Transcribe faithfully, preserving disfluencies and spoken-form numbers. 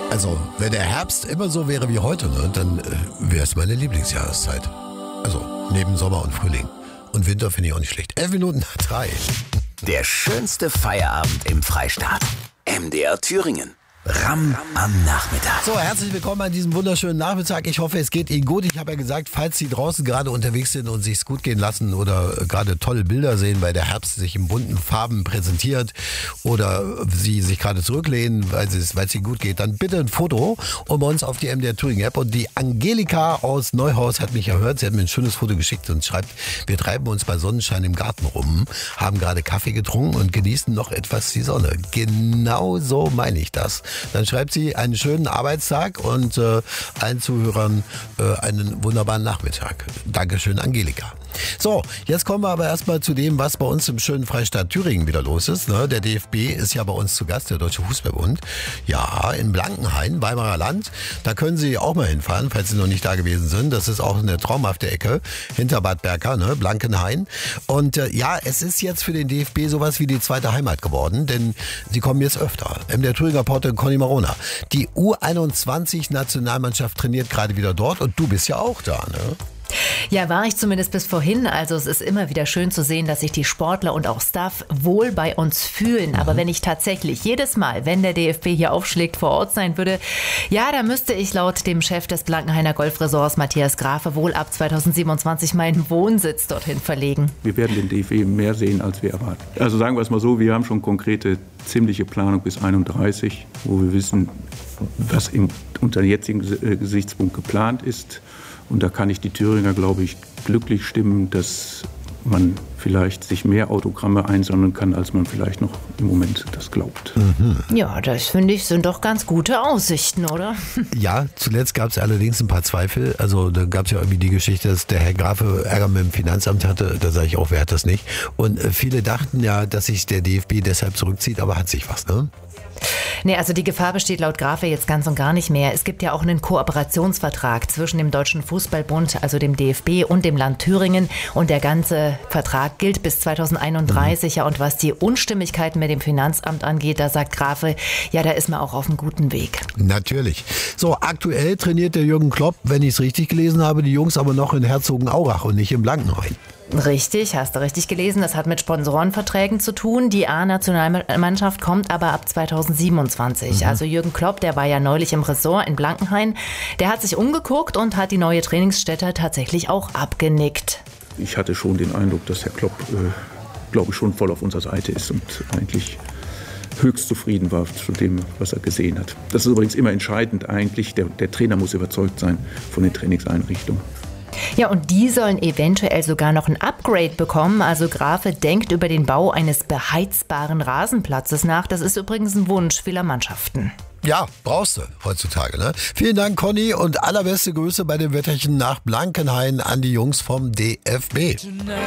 Also, wenn der Herbst immer so wäre wie heute, ne, dann äh, wäre es meine Lieblingsjahreszeit. Also, neben Sommer und Frühling. Und Winter finde ich auch nicht schlecht. Elf Minuten nach drei. Der schönste Feierabend im Freistaat. M D R Thüringen. Ramm am Nachmittag. So, herzlich willkommen an diesem wunderschönen Nachmittag. Ich hoffe, es geht Ihnen gut. Ich habe ja gesagt, falls Sie draußen gerade unterwegs sind und sich's gut gehen lassen oder gerade tolle Bilder sehen, weil der Herbst sich in bunten Farben präsentiert oder Sie sich gerade zurücklehnen, weil es weil es Ihnen gut geht, dann bitte ein Foto und bei uns auf die M D R Thüringen App. Und die Angelika aus Neuhaus hat mich erhört. Sie hat mir ein schönes Foto geschickt und schreibt, wir treiben uns bei Sonnenschein im Garten rum, haben gerade Kaffee getrunken und genießen noch etwas die Sonne. Genau so meine ich das. Dann schreibt sie einen schönen Arbeitstag und äh, allen Zuhörern äh, einen wunderbaren Nachmittag. Dankeschön, Angelika. So, jetzt kommen wir aber erstmal zu dem, was bei uns im schönen Freistaat Thüringen wieder los ist. Ne? Der D F B ist ja bei uns zu Gast, der Deutsche Fußballbund. Ja, in Blankenhain, Weimarer Land. Da können Sie auch mal hinfahren, falls Sie noch nicht da gewesen sind. Das ist auch eine traumhafte Ecke hinter Bad Berka, ne? Blankenhain. Und äh, ja, es ist jetzt für den D F B sowas wie die zweite Heimat geworden, denn sie kommen jetzt öfter. M D R Thüringer Reporterin Conny Marona. Die U einundzwanzig Nationalmannschaft trainiert gerade wieder dort und du bist ja auch da, ne? Ja, war ich zumindest bis vorhin. Also es ist immer wieder schön zu sehen, dass sich die Sportler und auch Staff wohl bei uns fühlen. Aber wenn ich tatsächlich jedes Mal, wenn der D F B hier aufschlägt, vor Ort sein würde, ja, da müsste ich laut dem Chef des Blankenhainer Golfresorts, Matthias Grafe, wohl ab zweitausendsiebenundzwanzig meinen Wohnsitz dorthin verlegen. Wir werden den D F B mehr sehen, als wir erwarten. Also sagen wir es mal so, wir haben schon konkrete, ziemliche Planung bis einunddreißig, wo wir wissen, was im, unter dem jetzigen Gesichtspunkt geplant ist. Und da kann ich die Thüringer, glaube ich, glücklich stimmen, dass man vielleicht sich mehr Autogramme einsammeln kann, als man vielleicht noch im Moment das glaubt. Mhm. Ja, das finde ich sind doch ganz gute Aussichten, oder? Ja, zuletzt gab es allerdings ein paar Zweifel. Also da gab es ja irgendwie die Geschichte, dass der Herr Grafe Ärger mit dem Finanzamt hatte. Da sage ich auch, wer hat das nicht? Und äh, viele dachten ja, dass sich der D F B deshalb zurückzieht, aber hat sich was, ne? Nee, also die Gefahr besteht laut Grafe jetzt ganz und gar nicht mehr. Es gibt ja auch einen Kooperationsvertrag zwischen dem Deutschen Fußballbund, also dem D F B und dem Land Thüringen. Und der ganze Vertrag gilt bis zweitausendeinunddreißig. Mhm. Ja, und was die Unstimmigkeiten mit dem Finanzamt angeht, da sagt Grafe, ja, da ist man auch auf einem guten Weg. Natürlich. So, aktuell trainiert der Jürgen Klopp, wenn ich es richtig gelesen habe, die Jungs aber noch in Herzogenaurach und nicht in Blankenhain. Richtig, hast du richtig gelesen. Das hat mit Sponsorenverträgen zu tun. Die A-Nationalmannschaft kommt aber ab zweitausendsiebenundzwanzig. Mhm. Also Jürgen Klopp, der war ja neulich im Ressort in Blankenhain. Der hat sich umgeguckt und hat die neue Trainingsstätte tatsächlich auch abgenickt. Ich hatte schon den Eindruck, dass Herr Klopp, äh, glaube ich, schon voll auf unserer Seite ist und eigentlich höchst zufrieden war zu dem, was er gesehen hat. Das ist übrigens immer entscheidend eigentlich. Der, der Trainer muss überzeugt sein von den Trainingseinrichtungen. Ja, und die sollen eventuell sogar noch ein Upgrade bekommen. Also Grafe denkt über den Bau eines beheizbaren Rasenplatzes nach. Das ist übrigens ein Wunsch vieler Mannschaften. Ja, brauchst du heutzutage, ne? Vielen Dank, Conny, und allerbeste Grüße bei dem Wetterchen nach Blankenhain an die Jungs vom D F B.